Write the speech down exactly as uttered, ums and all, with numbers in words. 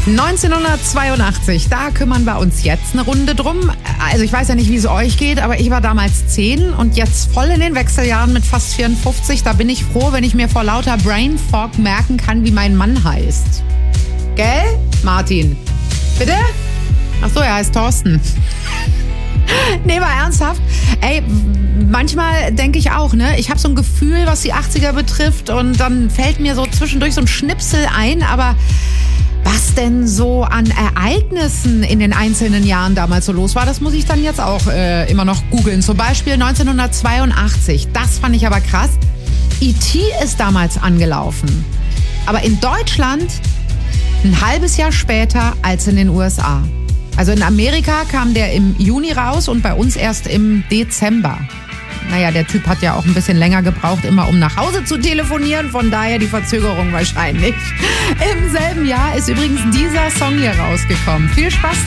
neunzehnhundertzweiundachtzig, da kümmern wir uns jetzt eine Runde drum. Also ich weiß ja nicht, wie es euch geht, aber ich war damals zehn und jetzt voll in den Wechseljahren mit fast vierundfünfzig. Da bin ich froh, wenn ich mir vor lauter Brain Fog merken kann, wie mein Mann heißt. Gell, Martin? Bitte? Ach so, er heißt Thorsten. Nee, mal ernsthaft. Ey, manchmal denke ich auch, ne? Ich habe so ein Gefühl, was die achtziger betrifft und dann fällt mir so zwischendurch so ein Schnipsel ein, aber was denn so an Ereignissen in den einzelnen Jahren damals so los war, das muss ich dann jetzt auch äh, immer noch googeln. Zum Beispiel neunzehnhundertzweiundachtzig, das fand ich aber krass. E T ist damals angelaufen, aber in Deutschland ein halbes Jahr später als in den U S A. Also in Amerika kam der im Juni raus und bei uns erst im Dezember. Naja, der Typ hat ja auch ein bisschen länger gebraucht, immer um nach Hause zu telefonieren. Von daher die Verzögerung wahrscheinlich. Im selben Jahr ist übrigens dieser Song hier rausgekommen. Viel Spaß